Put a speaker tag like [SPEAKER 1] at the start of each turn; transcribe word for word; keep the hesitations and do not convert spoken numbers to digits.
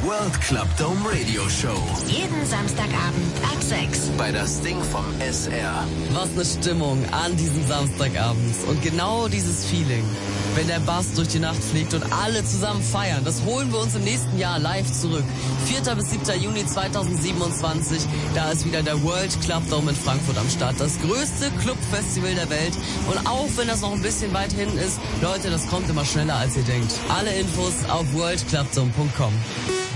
[SPEAKER 1] World Club Dome Radio Show.
[SPEAKER 2] Jeden Samstagabend ab sechs.
[SPEAKER 1] Bei das Ding vom S R.
[SPEAKER 3] Was eine Stimmung an diesem Samstagabend. Und genau dieses Feeling, wenn der Bass durch die Nacht fliegt und alle zusammen feiern, das holen wir uns im nächsten Jahr live zurück. vierter bis siebter Juni zweitausendsiebenundzwanzig, da ist wieder der World Club Dome in Frankfurt am Start. Das größte Clubfestival der Welt. Und auch wenn das noch ein bisschen weit hinten ist, Leute, das kommt immer schneller als ihr denkt. Alle Infos auf world club dome punkt com.